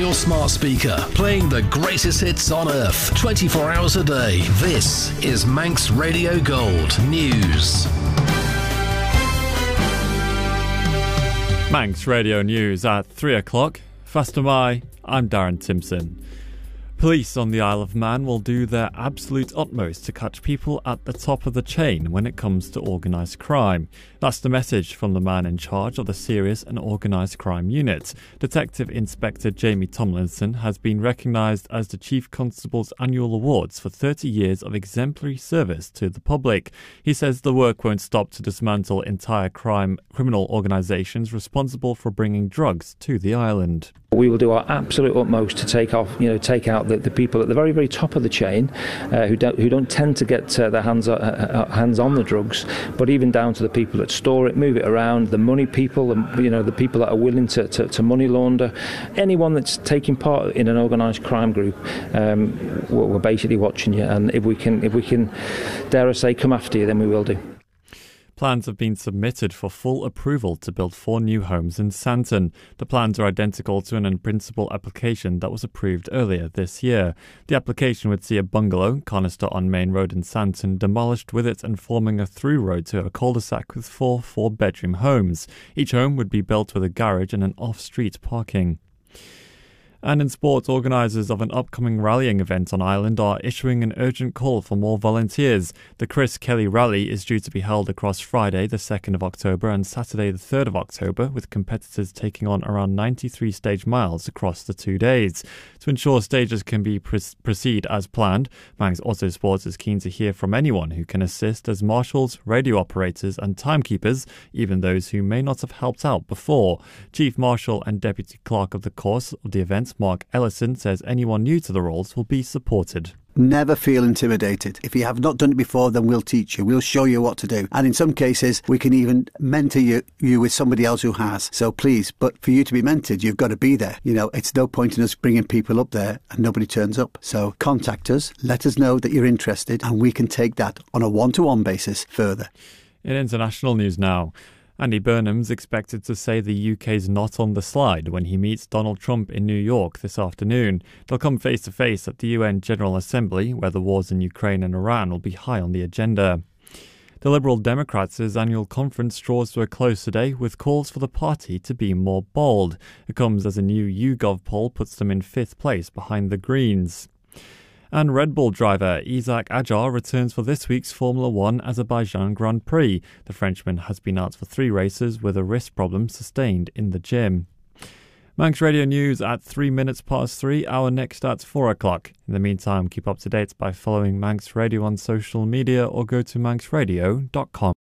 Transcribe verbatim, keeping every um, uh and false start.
your smart speaker, playing the greatest hits on earth, twenty-four hours a day. This is Manx Radio Gold News. Manx Radio News at three o'clock. Faster Mai, I'm Darren Timpson. Police on the Isle of Man will do their absolute utmost to catch people at the top of the chain when it comes to organised crime. That's the message from the man in charge of the Serious and Organised Crime Unit. Detective Inspector Jamie Tomlinson has been recognised as the Chief Constable's Annual Awards for thirty years of exemplary service to the public. He says the work won't stop to dismantle entire crime criminal organisations responsible for bringing drugs to the island. We will do our absolute utmost to take off, you know, take out the, the people at the very, very top of the chain uh, who don't who don't tend to get uh, their hands uh, uh, hands on the drugs, but even down to the people that store it, move it around, the money people, and you know, the people that are willing to, to, to money launder, anyone that's taking part in an organised crime group. Um, we're, we're basically watching you, and if we can, if we can, dare I say, come after you, then we will do. Plans have been submitted for full approval to build four new homes in Santon. The plans are identical to an in-principle application that was approved earlier this year. The application would see a bungalow, Conister on Main Road in Santon, demolished with it and forming a through road to a cul-de-sac with four four-bedroom homes. Each home would be built with a garage and an off-street parking. And in sport, organisers of an upcoming rallying event on Ireland are issuing an urgent call for more volunteers. The Chris Kelly Rally is due to be held across Friday the second of October and Saturday the third of October, with competitors taking on around ninety-three stage miles across the two days. To ensure stages can be pre- proceed as planned, Manx Autosports is keen to hear from anyone who can assist as marshals, radio operators and timekeepers, even those who may not have helped out before. Chief Marshal and Deputy Clerk of the course of the event, Mark Ellison, says anyone new to the roles will be supported. Never feel intimidated. If you have not done it before, then we'll teach you. We'll show you what to do. And in some cases, we can even mentor you, you with somebody else who has. So please, but for you to be mentored, you've got to be there. You know, it's no point in us bringing people up there and nobody turns up. So contact us, let us know that you're interested, and we can take that on a one-to-one basis further. In international news now, Andy Burnham's expected to say the U K's not on the slide when he meets Donald Trump in New York this afternoon. They'll come face to face at the U N General Assembly, where the wars in Ukraine and Iran will be high on the agenda. The Liberal Democrats' annual conference draws to a close today with calls for the party to be more bold. It comes as a new YouGov poll puts them in fifth place behind the Greens. And Red Bull driver Isaac Ajar returns for this week's Formula One Azerbaijan Grand Prix. The Frenchman has been out for three races with a wrist problem sustained in the gym. Manx Radio News at three minutes past three, our next at four o'clock. In the meantime, keep up to date by following Manx Radio on social media or go to manx radio dot com.